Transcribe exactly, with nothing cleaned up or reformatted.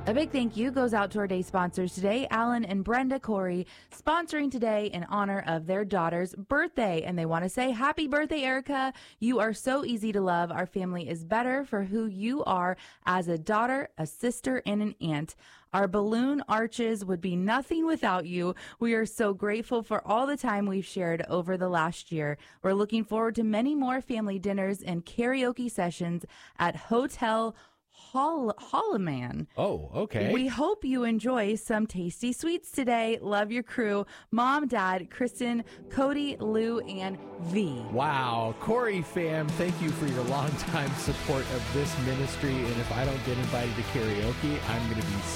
A big thank you goes out to our day sponsors today, Alan and Brenda Corey, sponsoring today in honor of their daughter's birthday. And they want to say, happy birthday, Erica. You are so easy to love. Our family is better for who you are as a daughter, a sister, and an aunt. Our balloon arches would be nothing without you. We are so grateful for all the time we've shared over the last year. We're looking forward to many more family dinners and karaoke sessions at Hotel Hall- Holloman. Oh, okay. We hope you enjoy some tasty sweets today. Love your crew. Mom, Dad, Kristen, Cody, Lou, and V. Wow. Corey fam, thank you for your longtime support of this ministry. And if I don't get invited to karaoke, I'm going to be